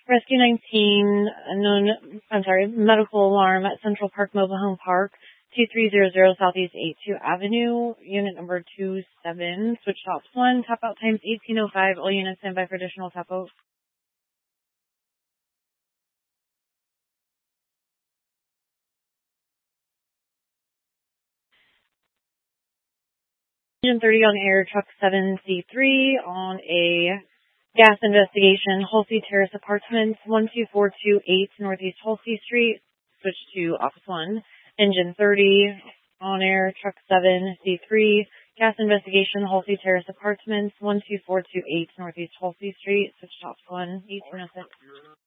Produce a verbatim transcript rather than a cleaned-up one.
Rescue nineteen, unknown, I'm sorry, medical alarm at Central Park Mobile Home Park, two three zero zero Southeast eighty-two Avenue, unit number two seven, switch tops one, tap out times eighteen oh five, all units stand by for additional tap out. Engine thirty on air, truck seven C three on a gas investigation, Halsey Terrace Apartments, one two four two eight Northeast Halsey Street, switch to Office one. Engine thirty on air, truck seven C three, gas investigation, Halsey Terrace Apartments, one two four two eight Northeast Halsey Street, switch to Office one, eighteen oh six.